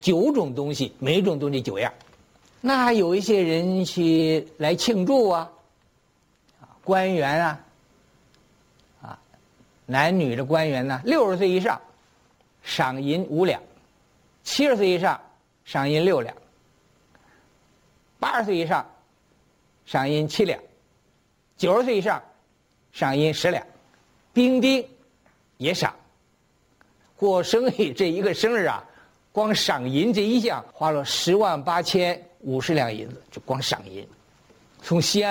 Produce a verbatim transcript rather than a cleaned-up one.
九种东西，每一种东西九样。那还有一些人去来庆祝啊，官员啊，啊，男女的官员呢，六十岁以上赏银五两，七十岁以上赏银六两，八十岁以上赏银七两，九十岁以上赏银十两，兵丁也赏。过生日这一个生日啊，光赏银这一项花了十万八千五十两银子，就光赏银。从西安